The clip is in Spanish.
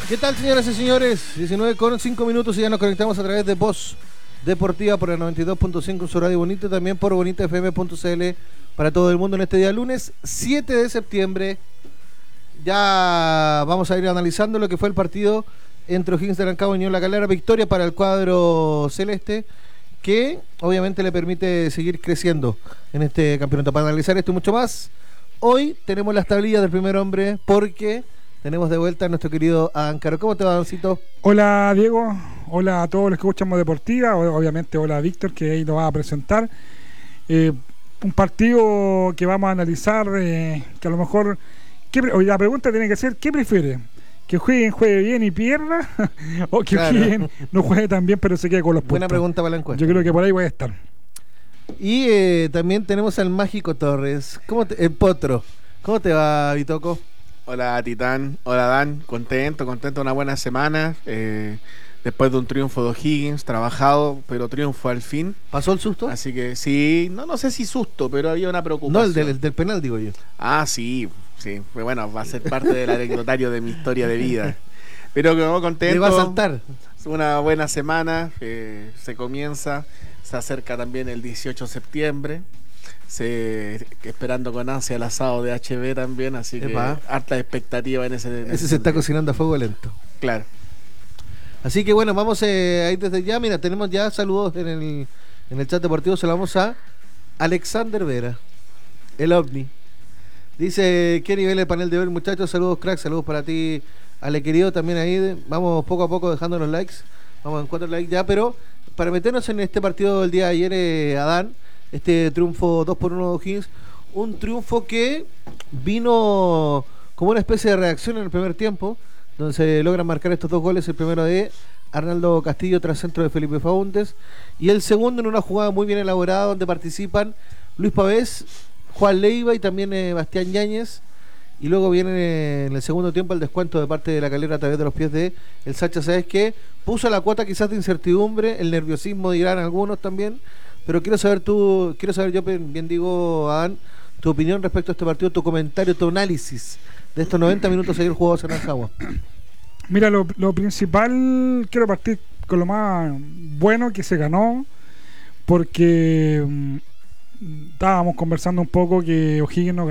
¿Qué tal, señoras y señores? 19:05 y ya nos conectamos a través de Voz Deportiva por el 92.5 en su radio Bonita, también por bonitafm.cl para todo el mundo en este día lunes 7 de septiembre. Ya vamos a ir analizando lo que fue el partido entre O'Higgins de Rancagua y Unión La Calera. Victoria para el cuadro celeste, que obviamente le permite seguir creciendo en este campeonato. Para analizar esto y mucho más, hoy tenemos las tablillas del primer hombre porque tenemos de vuelta a nuestro querido Adán Caro. ¿Cómo te va, Adancito? Hola, Diego. Hola a todos los que escuchamos Deportiva. Obviamente, hola a Víctor, que ahí nos va a presentar. Un partido que vamos a analizar, que a lo mejor... la pregunta tiene que ser, ¿qué prefiere? ¿Que juegue bien y pierda? ¿O que O'Higgins no juegue tan bien pero se quede con los puntos? Buena pregunta para la encuesta. Yo creo que por ahí voy a estar. Y también tenemos al Mágico Torres. El Potro. ¿Cómo te va, Vitoco? Hola, Titán. Hola, Dan. Contento, una buena semana. Después de un triunfo de O'Higgins, trabajado, pero triunfo al fin. ¿Pasó el susto? Así que sí, no sé si susto, pero había una preocupación. No, el del penal, digo yo. Ah, sí. Bueno, va a ser parte del anecdotario de mi historia de vida. Pero como contento. Le va a saltar. Una buena semana, se comienza, se acerca también el 18 de septiembre. Esperando con ansia el asado de HB también, así que harta expectativa en ese se está cocinando a fuego lento. Claro. Así que bueno, vamos ahí desde ya. Mira, tenemos ya saludos en el chat deportivo. Se lo vamos a Alexander Vera, el OVNI. Dice, ¿qué nivel el panel de hoy, muchachos? Saludos, crack, saludos para ti, Ale querido, también ahí. Vamos poco a poco dejando los likes. Vamos en 4 likes ya, pero para meternos en este partido del día de ayer, Adán, este triunfo 2-1 de O'Higgins, un triunfo que vino como una especie de reacción en el primer tiempo, donde se logran marcar estos 2 goles, el primero de Arnaldo Castillo tras centro de Felipe Faúndez, y el segundo en una jugada muy bien elaborada donde participan Luis Pavés, Juan Leiva y también Bastián Yáñez, y luego viene en el segundo tiempo el descuento de parte de La Calera a través de los pies de el Sacha Sáez, que puso la cuota quizás de incertidumbre, el nerviosismo dirán algunos también, pero quiero saber yo, bien digo, Adán, tu opinión respecto a este partido, tu comentario, tu análisis de estos 90 minutos ayer jugados en Rancagua. Mira, lo principal, quiero partir con lo más bueno que se ganó, porque estábamos conversando un poco que O'Higgins no